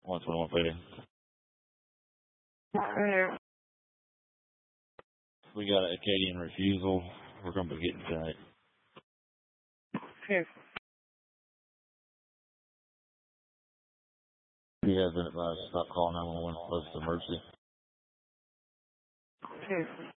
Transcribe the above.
121 fading. We got an Acadian refusal. We're going to be getting tonight. Okay. You guys been advised to stop calling 911 close to emergency. Okay.